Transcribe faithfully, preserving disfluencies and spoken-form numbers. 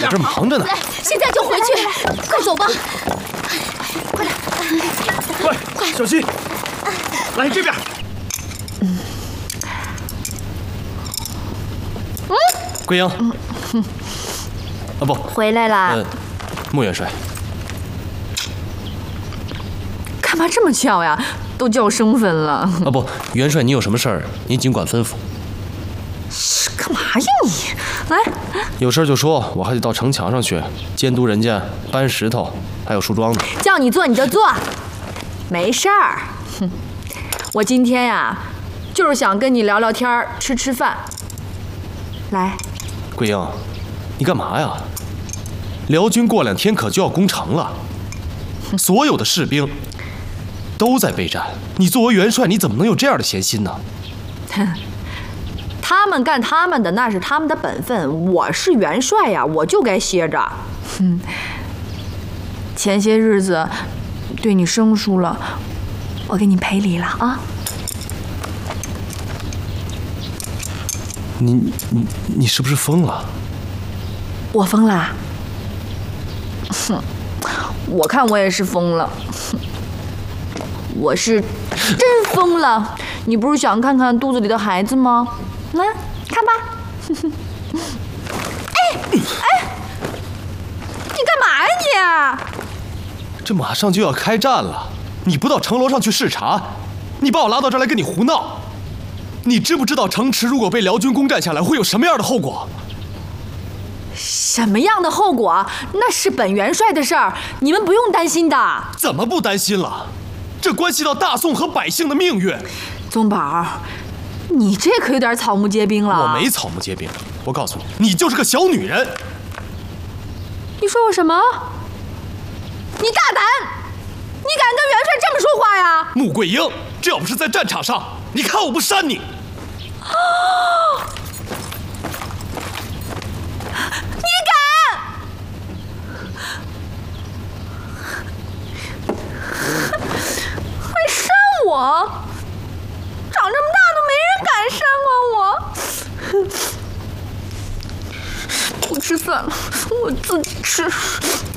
我这忙着呢。 来，现在就回去，快走吧！快点！ 快，快，小心！来这边。 嗯。嗯。 桂英。 嗯。 啊不， 回来啦。 呃，穆元帅。 干嘛这么巧呀？都叫生分了。 啊不，元帅，你有什么事儿，您尽管吩咐。 干嘛呀你？来， 有事就说，我还得到城墙上去监督人家搬石头，还有树桩呢。 叫你做你就做，没事儿。哼，我今天呀，就是想跟你聊聊天，吃吃饭。来， 桂英，你干嘛呀？辽军过两天可就要攻城了，所有的士兵都在备战，你作为元帅，你怎么能有这样的闲心呢？ 哼。他们干他们的，那是他们的本分。我是元帅呀，我就该歇着。哼，前些日子对你生疏了，我给你赔礼了啊。 你你你是不是疯了？ 我疯啦？哼，我看我也是疯了。哼，我是真疯了。你不是想看看肚子里的孩子吗？来看吧。哎哎，你干嘛呀你？ 这马上就要开战了，你不到城楼上去视察，你把我拉到这儿来跟你胡闹。你知不知道城池如果被辽军攻占下来，会有什么样的后果？ 什么样的后果？那是本元帅的事儿，你们不用担心的。 怎么不担心了？这关系到大宋和百姓的命运。 宗宝，你这可有点草木皆兵了。 我没草木皆兵，我告诉你，你就是个小女人。 你说我什么？你大胆！你敢跟元帅这么说话呀？ 穆桂英，这要不是在战场上，你看我不扇你！ 哦，你敢！还扇我！长这么大都没人敢扇过我。不吃饭了，我自己吃。